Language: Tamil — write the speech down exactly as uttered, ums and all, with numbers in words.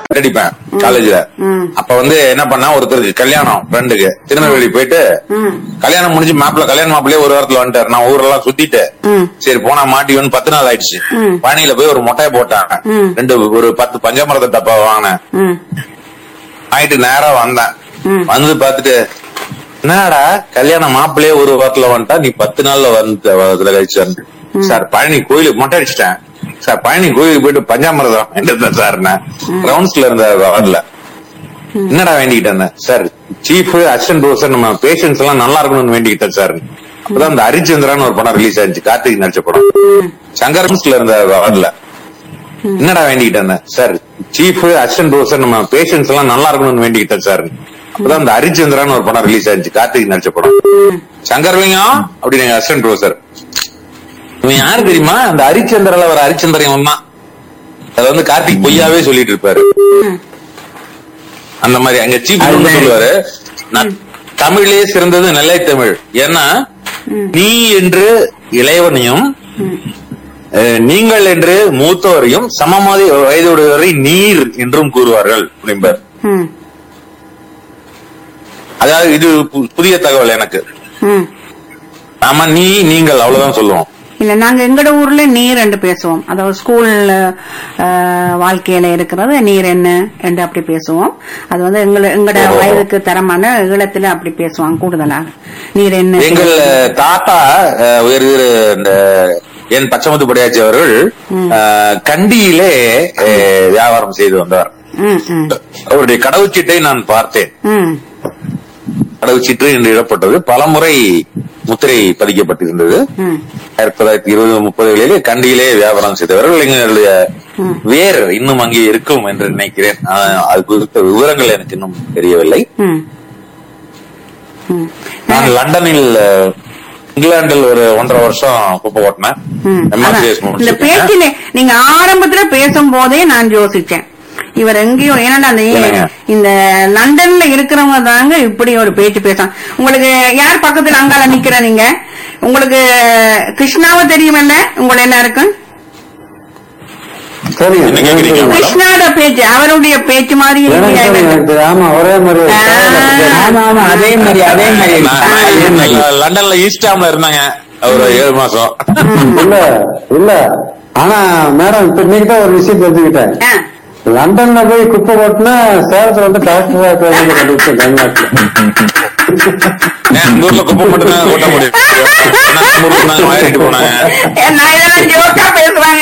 அடிப்பேன் காலேஜ்ல. அப்ப வந்து என்ன பண்ணா, ஒருத்தருக்கு கல்யாணம் ஃப்ரெண்டுக்கு திருநெல்வேலி போயிட்டு கல்யாணம் முடிஞ்சு மாப்பிள்ள கல்யாண மாப்பிள்ளையே ஒரு வாரத்துல வந்துட்டாரு. நான் ஊரெல்லாம் சுத்திட்டு சரி போனா மாட்டியோன்னு பத்து நாள் ஆயிடுச்சு. பழனியில போய் ஒரு மொட்டையை போட்டாங்க, ரெண்டு ஒரு பத்து பஞ்சாமிரத டப்பா வாங்கினேன். ஆயிட்டு நேரா வந்தேன். வந்து பாத்துட்டு, என்னடா கல்யாண மாப்பிள்ளையே ஒரு வாரத்துல வந்துட்டா, நீ பத்து நாள்ல வந்து கழிச்சு. சார் பழனி கோயிலுக்கு மொட்டை அடிச்சிட்டேன் சார், பழனி கோயிலுக்கு போயிட்டு பஞ்சாமிரதம் வேண்டியது சார். ரவுண்ட்ஸ்ல இருந்த வார்டுல என்னடா வேண்டிக்கிட்டேன் சார், சீஃப் அசிஸ்டன்ட் ப்ரொஃபசர் நம்ம பேஷன்ஸ் எல்லாம் நல்லா இருக்கணும்னு வேண்டிக்கிட்டேன் சார். அப்பதான் இந்த ஹரிச்சந்திரான்னு ஒரு படம் ரிலீஸ் ஆயிடுச்சு, கார்த்திக் நடிச்ச படம். சங்கரம்ஸ்ல இருந்த வார்டுல என்னடா வேண்டிக்கிட்டேன் சார், சீஃப் அசிஸ்டன்ட் ப்ரொஃபசர் நம்ம பேஷன்ஸ் எல்லாம் நல்லா இருக்கணும்னு வேண்டிக்கிட்டேன் சார். அப்பதான் இந்த ஹரிச்சந்திரான்னு ஒரு படம் ரிலீஸ் ஆயிடுச்சு, கார்த்திக் நடிச்ச படம். சங்கர்லிங்கம் அப்படின்னு எங்க அசிஸ்டன்ட் ப்ரொஃபசர். இவன் யாரு தெரியுமா, அந்த ஹரிச்சந்திரால வர ஹரிச்சந்திரன் தான். அத வந்து கார்த்திக் பொய்யாவே சொல்லிட்டு இருப்பாரு. அந்த மாதிரி அங்க சீஃப் சொல்லுவாரு, நான் தமிழே சிறந்தது நெல்லை தமிழ். ஏன்னா நீ என்று இளையவனையும் நீங்கள் என்று மூத்தவரையும் சமமாதி வயதுடையவரை நீர் என்றும் கூறுவார்கள் அப்படிம்பார். அதாவது இது புதிய தகவல் எனக்கு. ஆமா, நீ நீங்கள் அவ்வளவுதான் சொல்லுவோம். இல்ல, நாங்க எங்கட ஊர்ல நீர் என்று பேசுவோம். அதாவது ஸ்கூல் வாழ்க்கையில இருக்கிறது நீர் என்ன என்று அப்படி பேசுவோம். அது வந்து எங்க எங்கட வயதுக்கு தரமான ஈழத்துல அப்படி பேசுவாங்க கூடுதலாக. நீர் என்ன. எங்கள் தாத்தா உயர்திரு என் பச்சமுத்து படையாச்சி அவர்கள் கண்டியிலே வியாபாரம் செய்து வந்தார். அவருடைய கடவுச்சீட்டை நான் பார்த்தேன். கடவுச்சீட்டு என்று இடப்பட்டது பல முறை முத்திரை பதிக்கப்பட்டிருந்தது. ஆயிரத்தி தொள்ளாயிரத்தி இருபது முப்பதுகளிலே கண்டியிலே வியாபாரம் செய்தவர்கள். எங்களுடைய வேர் இன்னும் அங்கே இருக்கும் என்று நினைக்கிறேன். அது குறித்த விவரங்கள் எனக்கு இன்னும் தெரியவில்லை. நான் லண்டனில் இங்கிலாந்தில் ஒரு ஒன்றரை வருஷம் குப்பை ஓட்டினேன். இந்த பேச்சில நீங்க ஆரம்பத்துல பேசும் போதே நான் யோசிச்சேன், இவர் எங்கேயோ ஏன்னா இந்த லண்டன்ல இருக்கிறவங்க தாங்க இப்படி ஒரு பேச்சு பேசுறாங்க. உங்களுக்கு யார் பக்கத்துல அங்கால நிக்கிற நீங்க? உங்களுக்கு கிருஷ்ணாவை தெரியுமல்ல? உங்களை என்ன இருக்கு கிருஷ்ணாவோட பேச்சு, அவருடைய பேச்சு மாதிரி அதே மாதிரி அதே மாதிரி லண்டன்ல ஈஸ்டாம்ல இருந்தாங்க ஒரு ஏழு மாசம். இல்ல இல்ல ஆனா மேடம் இப்ப இன்னைக்கு தான் ஒரு விஷயம் தெரிஞ்சுக்கிட்டேன். லண்டன்ல போய் குப்பை போட்டுனா சேலத்துல வந்து டாக்டர் தமிழ்நாட்டுல ஊர்ல குப்பை மட்டும் தான் ஓட்ட முடியும். போனாங்க பேசுறாங்க.